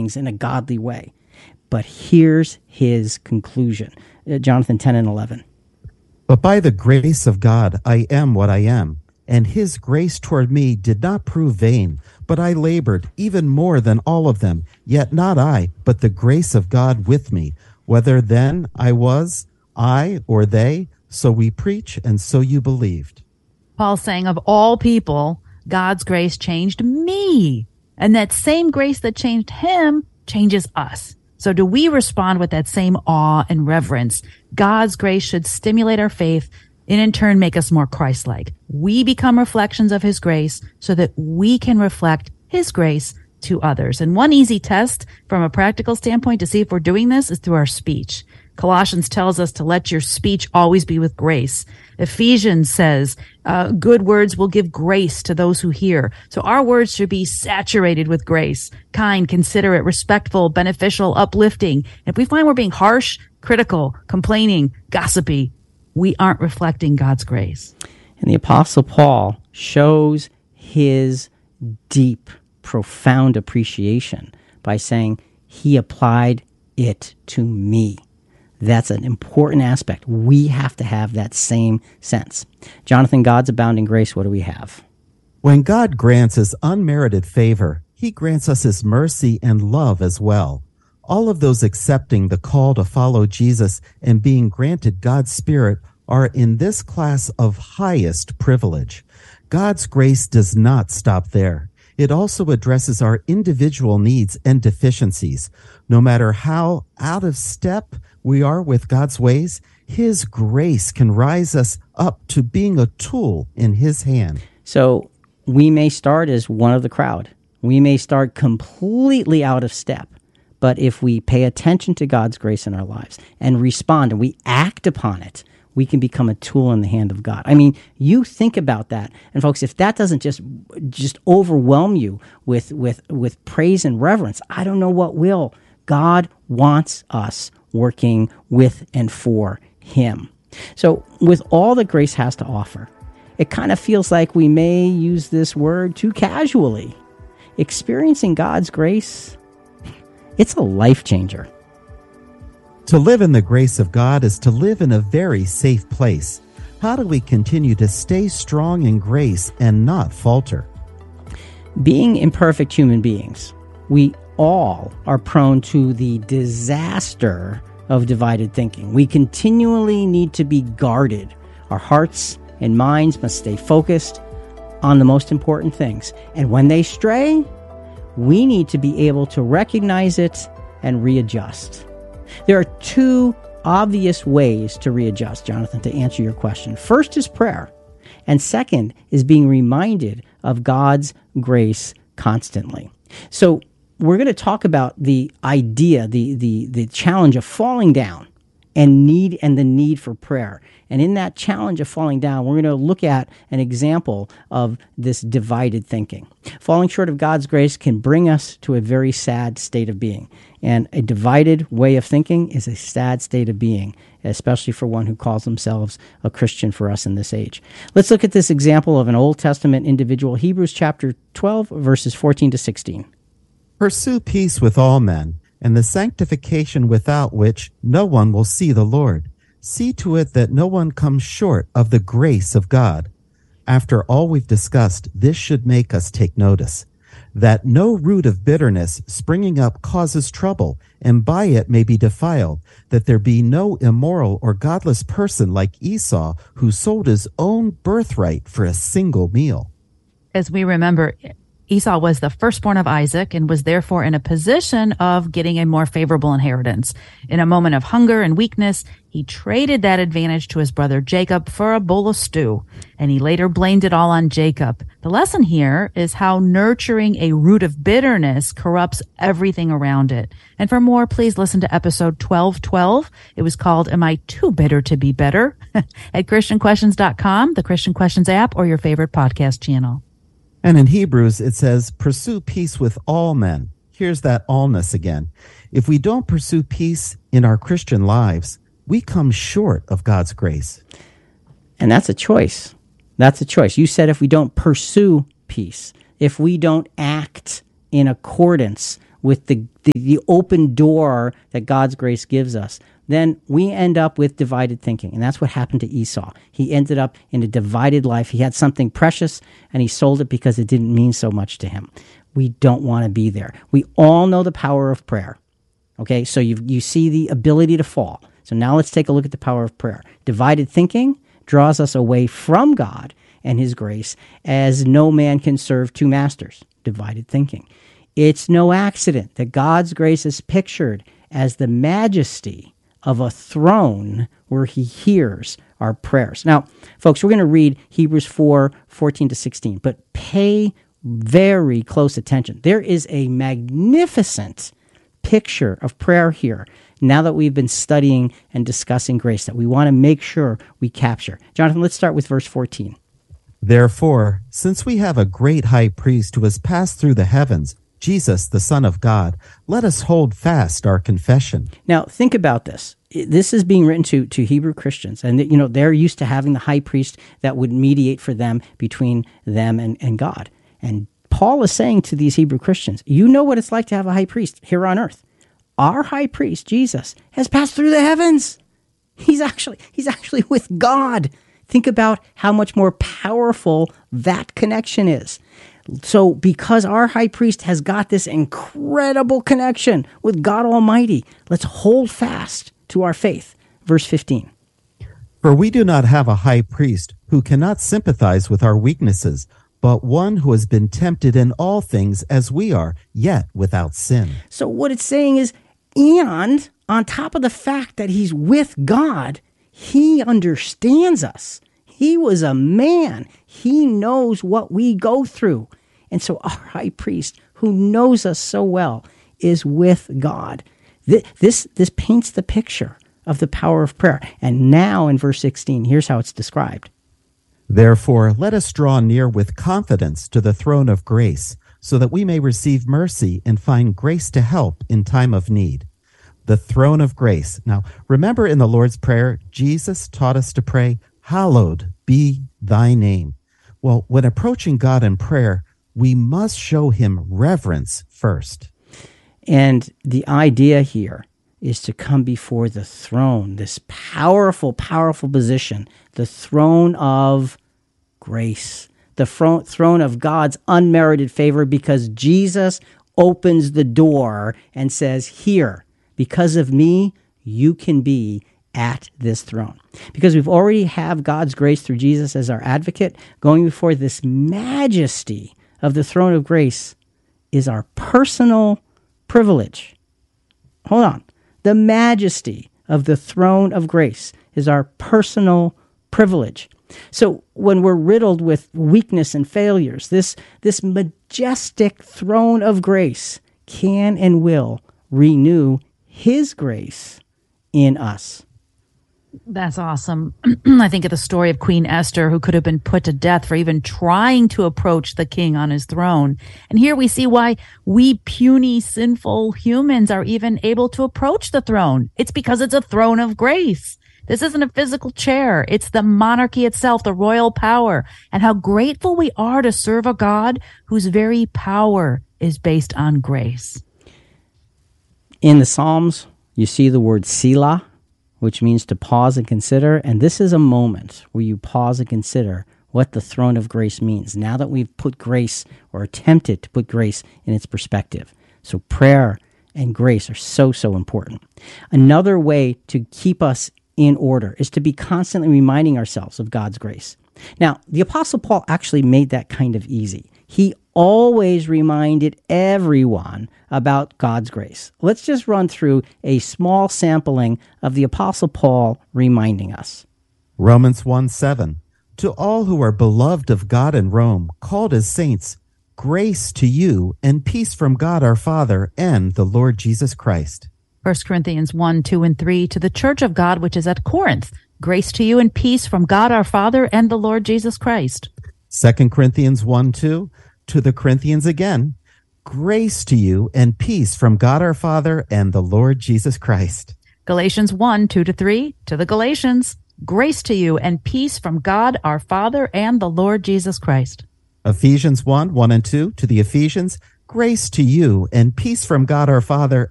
things in a godly way. But here's his conclusion. Jonathan 10 and 11. But by the grace of God I am what I am, and his grace toward me did not prove vain, but I labored even more than all of them, yet not I, but the grace of God with me. Whether then I or they, so we preach, and so you believed. Paul's saying, of all people, God's grace changed me. And that same grace that changed him changes us. So do we respond with that same awe and reverence? God's grace should stimulate our faith and in turn make us more Christ-like. We become reflections of his grace so that we can reflect his grace to others. And one easy test from a practical standpoint to see if we're doing this is through our speech. Colossians tells us to let your speech always be with grace. Ephesians says, good words will give grace to those who hear. So our words should be saturated with grace, kind, considerate, respectful, beneficial, uplifting. If we find we're being harsh, critical, complaining, gossipy, we aren't reflecting God's grace. And the Apostle Paul shows his deep, profound appreciation by saying, he applied it to me. That's an important aspect. We have to have that same sense. Jonathan, God's abounding grace, what do we have? When God grants his unmerited favor, he grants us his mercy and love as well. All of those accepting the call to follow Jesus and being granted God's Spirit are in this class of highest privilege. God's grace does not stop there. It also addresses our individual needs and deficiencies. No matter how out of step we are with God's ways, his grace can rise us up to being a tool in his hand. So we may start as one of the crowd. We may start completely out of step. But if we pay attention to God's grace in our lives and respond and we act upon it, we can become a tool in the hand of God. I mean, you think about that. And folks, if that doesn't just overwhelm you with praise and reverence, I don't know what will. God wants us working with and for him. So with all that grace has to offer, it kind of feels like we may use this word too casually. Experiencing God's grace, it's a life changer. To live in the grace of God is to live in a very safe place. How do we continue to stay strong in grace and not falter? Being imperfect human beings, we all are prone to the disaster of divided thinking. We continually need to be guarded. Our hearts and minds must stay focused on the most important things. And when they stray, we need to be able to recognize it and readjust. There are two obvious ways to readjust, Jonathan, to answer your question. First is prayer, and second is being reminded of God's grace constantly. So we're going to talk about the idea, the challenge of falling down and the need for prayer. And in that challenge of falling down, we're going to look at an example of this divided thinking. Falling short of God's grace can bring us to a very sad state of being. And a divided way of thinking is a sad state of being, especially for one who calls themselves a Christian for us in this age. Let's look at this example of an Old Testament individual, Hebrews chapter 12, verses 14 to 16. Pursue peace with all men, and the sanctification without which no one will see the Lord. See to it that no one comes short of the grace of God. After all we've discussed, this should make us take notice, that no root of bitterness springing up causes trouble, and by it may be defiled, that there be no immoral or godless person like Esau, who sold his own birthright for a single meal. As we remember, Esau was the firstborn of Isaac and was therefore in a position of getting a more favorable inheritance. In a moment of hunger and weakness, he traded that advantage to his brother Jacob for a bowl of stew, and he later blamed it all on Jacob. The lesson here is how nurturing a root of bitterness corrupts everything around it. And for more, please listen to episode 1212. It was called, Am I Too Bitter to Be Better? At ChristianQuestions.com, the Christian Questions app, or your favorite podcast channel. And in Hebrews, it says, pursue peace with all men. Here's that allness again. If we don't pursue peace in our Christian lives, we come short of God's grace. And that's a choice. That's a choice. You said if we don't pursue peace, if we don't act in accordance with the open door that God's grace gives us, then we end up with divided thinking. And that's what happened to Esau. He ended up in a divided life. He had something precious, and he sold it because it didn't mean so much to him. We don't want to be there. We all know the power of prayer. Okay, so you see the ability to fall. So now let's take a look at the power of prayer. Divided thinking draws us away from God and his grace, as no man can serve two masters. Divided thinking. It's no accident that God's grace is pictured as the majesty of a throne where he hears our prayers. Now, folks, we're going to read Hebrews 4:14-16, but pay very close attention. There is a magnificent picture of prayer here now that we've been studying and discussing grace that we want to make sure we capture. Jonathan, let's start with verse 14. Therefore, since we have a great high priest who has passed through the heavens, Jesus, the Son of God, let us hold fast our confession. Now, think about this. This is being written to Hebrew Christians, and they're used to having the high priest that would mediate for them between them and God. And Paul is saying to these Hebrew Christians, you know what it's like to have a high priest here on earth. Our high priest, Jesus, has passed through the heavens. He's actually with God. Think about how much more powerful that connection is. So because our high priest has got this incredible connection with God Almighty, let's hold fast to our faith. Verse 15. For we do not have a high priest who cannot sympathize with our weaknesses, but one who has been tempted in all things as we are, yet without sin. So what it's saying is, and on top of the fact that he's with God, he understands us. He was a man. He knows what we go through. And so our high priest, who knows us so well, is with God. This paints the picture of the power of prayer. And now in verse 16, here's how it's described. Therefore, let us draw near with confidence to the throne of grace, so that we may receive mercy and find grace to help in time of need. The throne of grace. Now, remember in the Lord's Prayer, Jesus taught us to pray, hallowed be thy name. Well, when approaching God in prayer, we must show him reverence first. And the idea here is to come before the throne, this powerful, powerful position, the throne of grace, the throne of God's unmerited favor, because Jesus opens the door and says, here, because of me, you can be at this throne. Because we've already have God's grace through Jesus as our advocate, going before this majesty of the throne of grace is our personal privilege. Hold on. The majesty of the throne of grace is our personal privilege. So when we're riddled with weakness and failures, this majestic throne of grace can and will renew his grace in us. That's awesome. I think of the story of Queen Esther, who could have been put to death for even trying to approach the king on his throne. And here we see why we puny, sinful humans are even able to approach the throne. It's because it's a throne of grace. This isn't a physical chair. It's the monarchy itself, the royal power, and how grateful we are to serve a God whose very power is based on grace. In the Psalms, you see the word Selah, which means to pause and consider. And this is a moment where you pause and consider what the throne of grace means, now that we've put grace or attempted to put grace in its perspective. So prayer and grace are so, so important. Another way to keep us in order is to be constantly reminding ourselves of God's grace. Now, the Apostle Paul actually made that kind of easy. He always reminded everyone about God's grace. Let's just run through a small sampling of the Apostle Paul reminding us. Romans 1:7. To all who are beloved of God in Rome, called as saints, grace to you and peace from God our Father and the Lord Jesus Christ. 1 Corinthians 1:2-3, to the church of God which is at Corinth, grace to you and peace from God our Father and the Lord Jesus Christ. 2 Corinthians 1:2, to the Corinthians again, grace to you and peace from God our Father and the Lord Jesus Christ. Galatians 1:2-3, to the Galatians, grace to you and peace from God our Father and the Lord Jesus Christ. Ephesians 1:1 and 2, to the Ephesians, Grace to you and peace from God our Father